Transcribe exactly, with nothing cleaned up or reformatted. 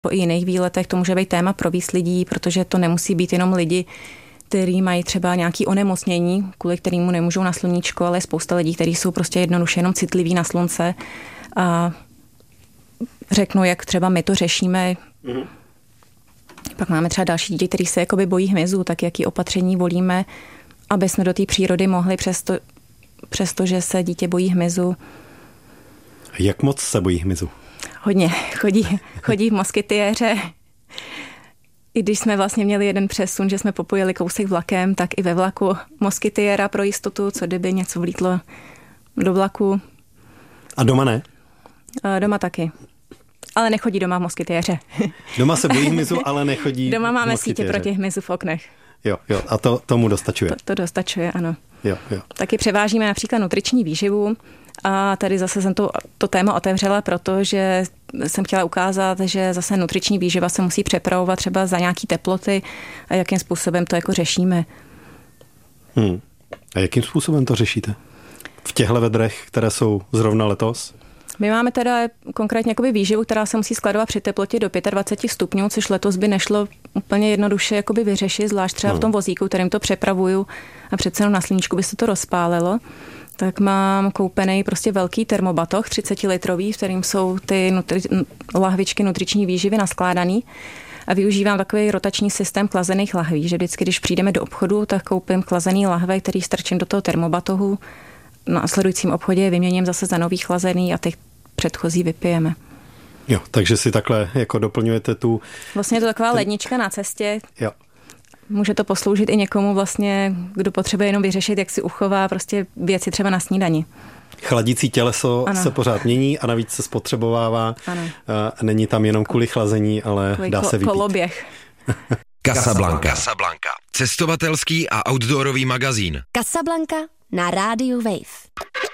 Po i jiných výletech to může být téma pro víc lidí, protože to nemusí být jenom lidi, kteří mají třeba nějaké onemocnění, kvůli kterému nemůžou na sluníčko, ale je spousta lidí, kteří jsou prostě jednoduše jenom citliví na slunce. A řeknu, jak třeba my to řešíme. Mm. Pak máme třeba další lidi, kteří se jakoby bojí hmyzu, tak jaký opatření volíme, aby jsme do té přírody mohli, přesto, přesto, že se dítě bojí hmyzu. Jak moc se bojí hmyzu? Hodně. Chodí, chodí v moskytiéře. I když jsme vlastně měli jeden přesun, že jsme popojili kousek vlakem, tak i ve vlaku moskytiéra pro jistotu, co kdyby něco vlítlo do vlaku. A doma ne? A doma taky. Ale nechodí doma v moskytiéře. Doma se bojí hmyzu, ale nechodí Doma máme sítě proti hmyzu v oknech. Jo, jo, a to tomu dostačuje. To, to dostačuje, ano. Jo, jo. Taky převážíme například nutriční výživu a tady zase jsem to, to téma otevřela, protože jsem chtěla ukázat, že zase nutriční výživa se musí přepravovat třeba za nějaký teploty a jakým způsobem to jako řešíme. Hmm. A jakým způsobem to řešíte? V těchto vedrech, které jsou zrovna letos? My máme teda konkrétně jakoby výživu, která se musí skladovat při teplotě do dvacet pět stupňů, což letos by nešlo úplně jednoduše jakoby vyřešit, zvlášť třeba no. v tom vozíku, kterým to přepravuju a přece jenom na sluníčku by se to rozpálilo. Tak mám koupený prostě velký termobatoh, třicetilitrový, v kterým jsou ty nutri- lahvičky nutriční výživy naskládaný. A využívám takový rotační systém chlazených lahví, že vždycky, když přijdeme do obchodu, tak koupím chlazený lahve, který strčím do toho termobatohu. Na následujícím obchodě je vyměním zase za nový chlazený a ty předchozí vypijeme. Jo, takže si takhle jako doplňujete tu... Vlastně je to taková ten... lednička na cestě. Jo. Může to posloužit i někomu vlastně, kdo potřebuje jenom vyřešit, jak si uchová prostě věci třeba na snídani. Chladící těleso ano. se pořád mění a navíc se spotřebovává. Ano. Není tam jenom kvůli chlazení, ale kvůli dá se vypít. Koloběh. Casablanca. Casablanca. Cestovatelský a outdoorový magazín. Casablanca na rádiu Wave.